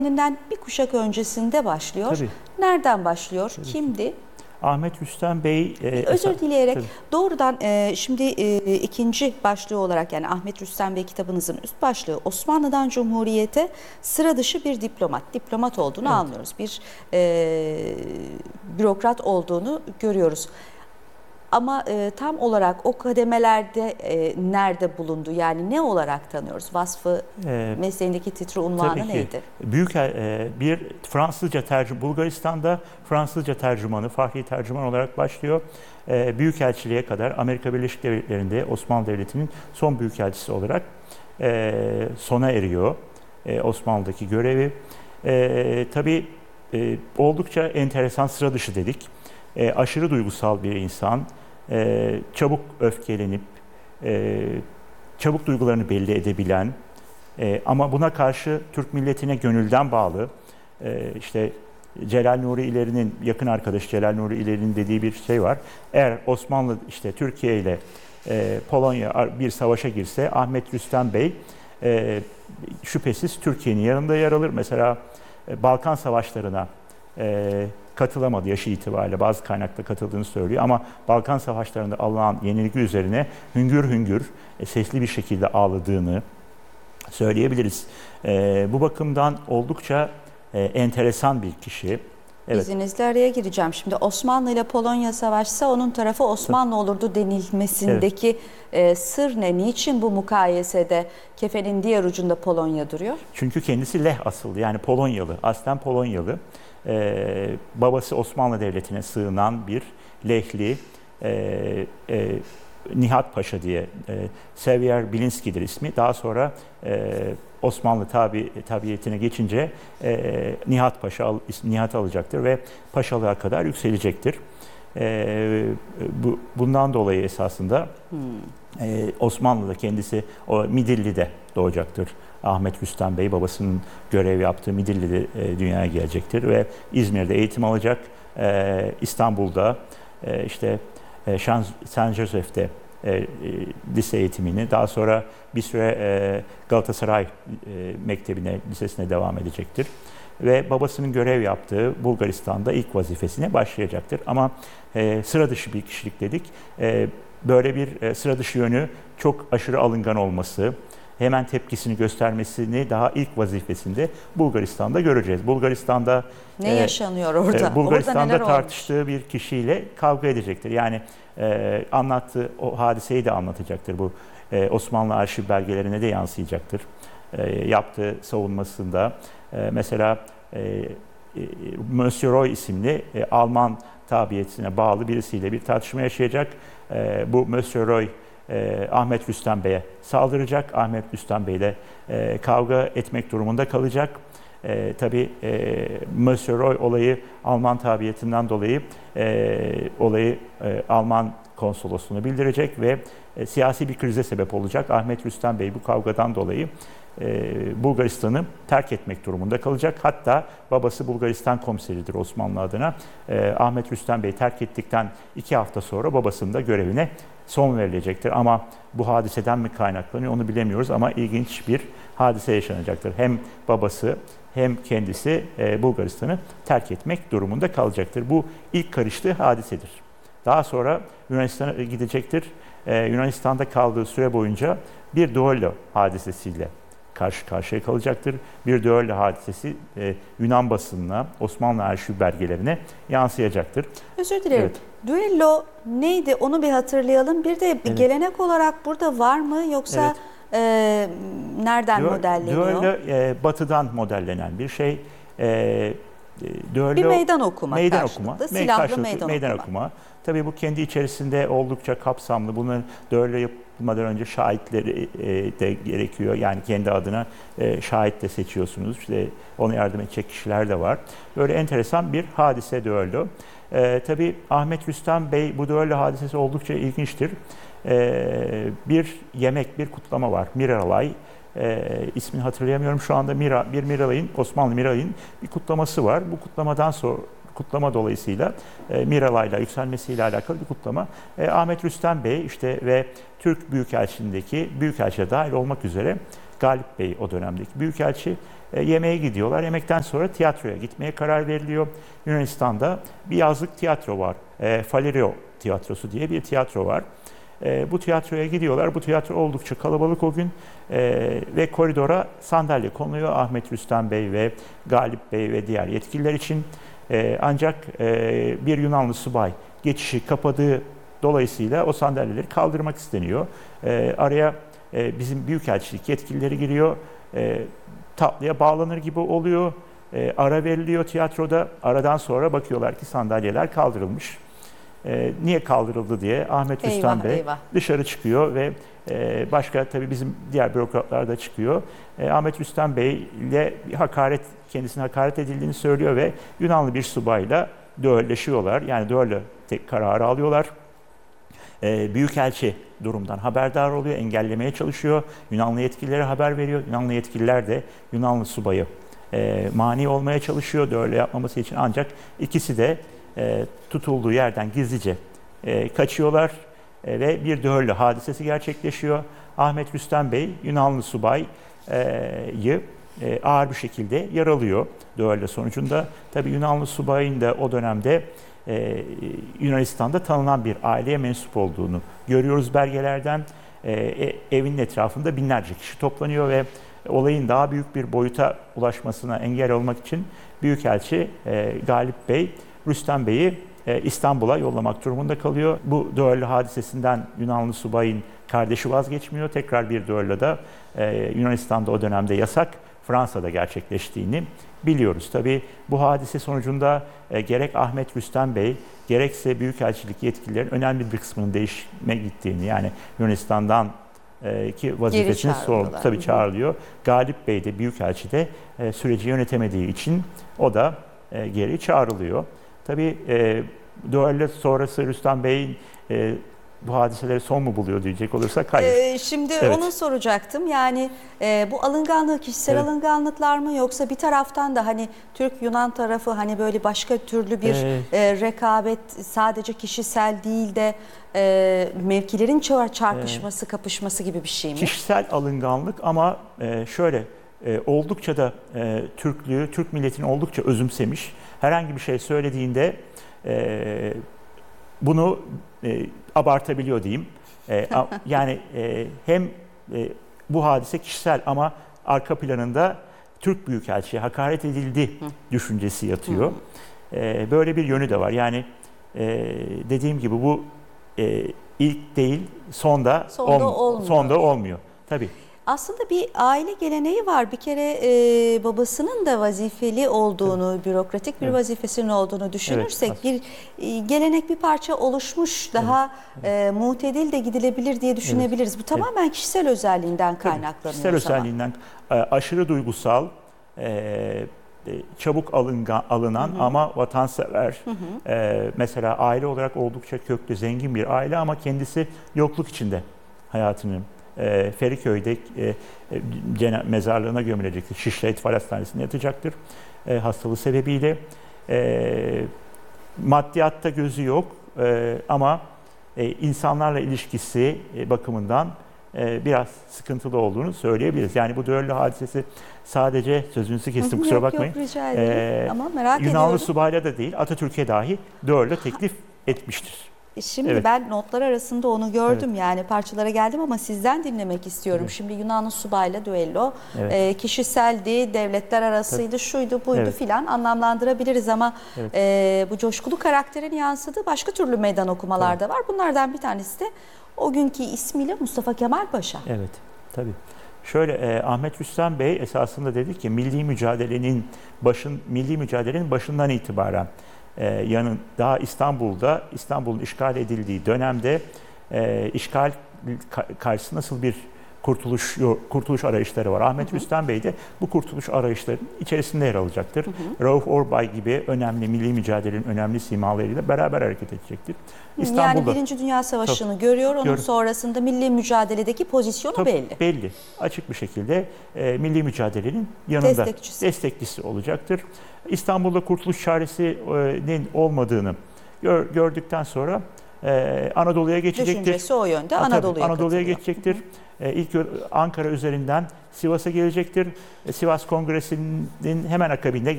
Kendinden bir kuşak öncesinde başlıyor. Tabii. Nereden başlıyor? Tabii. Kimdi? Ahmet Rüstem Bey... Özür dileyerek tabii. doğrudan şimdi ikinci başlığı olarak, yani Ahmet Rüstem Bey kitabınızın üst başlığı Osmanlı'dan Cumhuriyete sıra dışı bir diplomat. Diplomat olduğunu Evet. anlıyoruz. Bir bürokrat olduğunu görüyoruz. Ama tam olarak o kademelerde nerede bulundu? Yani ne olarak tanıyoruz? Vasfı, mesleğindeki titri unvanı Tabii ki. neydi? Bir Fransızca tercüman, Bulgaristan'da Fransızca tercümanı, Fahri tercüman olarak başlıyor. Büyükelçiliğe kadar Amerika Birleşik Devletleri'nde Osmanlı Devleti'nin son büyükelçisi olarak sona eriyor Osmanlı'daki görevi. Tabii oldukça enteresan, sıra dışı dedik. Aşırı duygusal bir insan, çabuk öfkelenip, çabuk duygularını belli edebilen, ama buna karşı Türk milletine gönülden bağlı, işte Celal Nuri İleri'nin, yakın arkadaşı Celal Nuri İleri'nin dediği bir şey var. Eğer Osmanlı işte Türkiye ile Polonya bir savaşa girse Ahmet Rüstem Bey şüphesiz Türkiye'nin yanında yer alır. Mesela Balkan Savaşları'na katılamadı yaşı itibariyle, bazı kaynakta katıldığını söylüyor, ama Balkan Savaşları'nda alınan yenilgi üzerine hüngür hüngür sesli bir şekilde ağladığını söyleyebiliriz. Bu bakımdan oldukça enteresan bir kişi. Evet. İzninizle araya gireceğim. Şimdi Osmanlı ile Polonya savaşsa onun tarafı Osmanlı olurdu denilmesindeki sır ne? Niçin bu mukayesede kefenin diğer ucunda Polonya duruyor? Çünkü kendisi Leh asıllı, yani Polonyalı, aslen Polonyalı. Babası Osmanlı Devleti'ne sığınan bir Lehli, Nihat Paşa diye, Sevier Bilinski'dir ismi. Daha sonra Osmanlı tabiyetine geçince Nihat Paşa, Nihat alacaktır ve paşalığa kadar yükselecektir. Bundan dolayı esasında Osmanlı'da kendisi o Midilli'de doğacaktır. Ahmet Rüstem Bey babasının görev yaptığı Midilli'de dünyaya gelecektir ve İzmir'de eğitim alacak. İstanbul'da işte Saint Joseph'te lise eğitimini, daha sonra bir süre Galatasaray Mektebi'ne, lisesine devam edecektir. Ve babasının görev yaptığı Bulgaristan'da ilk vazifesine başlayacaktır. Ama sıra dışı bir kişilik dedik. Böyle bir sıra dışı yönü çok aşırı alıngan olması, hemen tepkisini göstermesini daha ilk vazifesinde Bulgaristan'da göreceğiz. Bulgaristan'da ne yaşanıyor orada? Bulgaristan'da orada tartıştığı bir kişiyle kavga edecektir. Yani anlattığı o hadiseyi de anlatacaktır. Bu Osmanlı arşiv belgelerine de yansıyacaktır. Yaptığı savunmasında mesela Monsieur Roy isimli Alman tabiyetine bağlı birisiyle bir tartışma yaşayacak. Bu Monsieur Roy Ahmet Rüstem Bey'e saldıracak. Ahmet Rüstem Bey ile kavga etmek durumunda kalacak. Tabii Monsieur Roy olayı Alman tabiyetinden dolayı olayı Alman konsolosluğuna bildirecek ve siyasi bir krize sebep olacak. Ahmet Rüstem Bey bu kavgadan dolayı Bulgaristan'ı terk etmek durumunda kalacak. Hatta babası Bulgaristan komiseridir Osmanlı adına. Ahmet Rüstem Bey terk ettikten 2 hafta sonra babasının da görevine son verilecektir. Ama bu hadiseden mi kaynaklanıyor onu bilemiyoruz, ama ilginç bir hadise yaşanacaktır. Hem babası hem kendisi Bulgaristan'ı terk etmek durumunda kalacaktır. Bu ilk karıştığı hadisedir. Daha sonra Yunanistan'a gidecektir. Yunanistan'da kaldığı süre boyunca bir duello hadisesiyle karşı karşıya kalacaktır. Bir duello hadisesi Yunan basınına, Osmanlı arşiv belgelerine yansıyacaktır. Özür dilerim. Evet. Düello neydi? Onu bir hatırlayalım. Bir de bir gelenek olarak burada var mı? Yoksa nereden modelleniyor? Düello batıdan modellenen bir şey. Düello, bir meydan okuma. Meydan okuma. Silahlı meydan okuma. Tabii bu kendi içerisinde oldukça kapsamlı. Bunun düello yapılmadan önce şahitleri de gerekiyor. Yani kendi adına şahit de seçiyorsunuz. İşte ona yardım edecek kişiler de var. Böyle enteresan bir hadise düello. Tabii Ahmet Rüstem Bey, bu düello hadisesi oldukça ilginçtir. Bir yemek, bir kutlama var. Miralay. İsmini hatırlayamıyorum şu anda. Bir Miralay'ın, Osmanlı Miralay'ın bir kutlaması var. Bu kutlamadan sonra, kutlama dolayısıyla Miralay'la yükselmesiyle alakalı bir kutlama. Ahmet Rüstem Bey işte ve Türk Büyükelçiliğindeki Büyükelçi'ye dahil olmak üzere Galip Bey o dönemdeki Büyükelçi Yemeğe gidiyorlar. Yemekten sonra tiyatroya gitmeye karar veriliyor. Yunanistan'da bir yazlık tiyatro var. Falerio Tiyatrosu diye bir tiyatro var. Bu tiyatroya gidiyorlar. Bu tiyatro oldukça kalabalık o gün ve koridora sandalye konuluyor Ahmet Rüstem Bey ve Galip Bey ve diğer yetkililer için. Ancak bir Yunanlı subay geçişi kapadığı dolayısıyla o sandalyeleri kaldırmak isteniyor. Araya bizim büyükelçilik yetkilileri giriyor. Tatlıya bağlanır gibi oluyor. Ara veriliyor tiyatroda. Aradan sonra bakıyorlar ki sandalyeler kaldırılmış. Niye kaldırıldı diye Ahmet Rüstem Bey dışarı çıkıyor ve başka tabii bizim diğer bürokratlar da çıkıyor. Ahmet Rüstem Bey ile kendisine hakaret edildiğini söylüyor ve Yunanlı bir subayla düelleşiyorlar. Yani düello kararı alıyorlar. Büyükelçi durumdan haberdar oluyor, engellemeye çalışıyor. Yunanlı yetkililere haber veriyor. Yunanlı yetkililer de Yunanlı subayı mani olmaya çalışıyor düello yapmaması için. Ancak ikisi de tutulduğu yerden gizlice kaçıyorlar ve bir düello hadisesi gerçekleşiyor. Ahmet Rüstem Bey Yunanlı subayı ağır bir şekilde yaralıyor düello sonucunda. Tabii Yunanlı subayın da o dönemde Yunanistan'da tanınan bir aileye mensup olduğunu görüyoruz belgelerden. Evinin etrafında binlerce kişi toplanıyor ve olayın daha büyük bir boyuta ulaşmasına engel olmak için Büyükelçi Galip Bey, Rüstem Bey'i İstanbul'a yollamak durumunda kalıyor. Bu düello hadisesinden Yunanlı subayın kardeşi vazgeçmiyor. Tekrar bir düelloda Yunanistan'da o dönemde yasak, Fransa'da gerçekleştiğini biliyoruz. Tabii bu hadise sonucunda gerek Ahmet Rüstem Bey gerekse Büyükelçilik yetkililerin önemli bir kısmının değişime gittiğini, yani Yunanistan'dan ki vazifesini tabii çağrılıyor. Galip Bey de Büyükelçi de süreci yönetemediği için o da geri çağrılıyor. Tabii düello sonrası Rüstem Bey'in bu hadiseleri son mu buluyor diyecek olursak hayır. Şimdi onu soracaktım. Yani bu alınganlık kişisel alınganlıklar mı, yoksa bir taraftan da hani Türk-Yunan tarafı hani böyle başka türlü bir rekabet, sadece kişisel değil de mevkilerin çarpışması, kapışması gibi bir şey mi? Kişisel alınganlık ama şöyle oldukça da Türk milletini oldukça özümsemiş. Herhangi bir şey söylediğinde bunu abartabiliyor diyeyim. Yani hem bu hadise kişisel ama arka planında Türk Büyükelçi'ye hakaret edildi düşüncesi yatıyor. Böyle bir yönü de var. Yani dediğim gibi bu ilk değil, sonda olmuyor. Tabii. Aslında bir aile geleneği var. Bir kere babasının da vazifeli olduğunu, bürokratik bir vazifesinin olduğunu düşünürsek bir gelenek bir parça oluşmuş, daha mutedil de gidilebilir diye düşünebiliriz. Bu tamamen kişisel özelliğinden kaynaklanıyor. Kişisel özelliğinden aşırı duygusal, çabuk alınan ama vatansever. Mesela aile olarak oldukça köklü, zengin bir aile ama kendisi yokluk içinde hayatını Feriköy'de mezarlığına gömülecektir. Şişli Etfal Hastanesi'nde yatacaktır hastalığı sebebiyle. Maddiyatta gözü yok ama insanlarla ilişkisi bakımından biraz sıkıntılı olduğunu söyleyebiliriz. Yani bu düello hadisesi sadece, sözünüzü kestim kusura bakmayın. Yok, rica ederim. Ama merak Yunanlı ediyorum. subayla da değil, Atatürk'e dahi düello teklif etmiştir. Şimdi ben notlar arasında onu gördüm, yani parçalara geldim ama sizden dinlemek istiyorum. Şimdi Yunanlı subayla düello kişiseldi, devletler arasıydı, şuydu buydu filan anlamlandırabiliriz ama bu coşkulu karakterin yansıdığı başka türlü meydan okumalar da var. Bunlardan bir tanesi de o günkü ismiyle Mustafa Kemal Paşa. Evet, tabii. Şöyle Ahmet Rüstem Bey esasında dedi ki milli mücadelenin başından itibaren daha İstanbul'un işgal edildiği dönemde işgal karşısında nasıl bir kurtuluş arayışları var. Ahmet Rüstem Bey de bu kurtuluş arayışlarının içerisinde yer alacaktır. Rauf Orbay gibi önemli milli mücadelenin önemli simalarıyla beraber hareket edecektir. Yani Birinci Dünya Savaşı'nı görüyor, onun sonrasında milli mücadeledeki pozisyonu belli. Belli. Açık bir şekilde milli mücadelenin yanında destekçisi olacaktır. İstanbul'da kurtuluş çaresinin olmadığını gördükten sonra Anadolu'ya geçecektir. Düşüncesi o yönde, Anadolu'ya geçecektir. İlk Ankara üzerinden Sivas'a gelecektir. Sivas Kongresi'nin hemen akabinde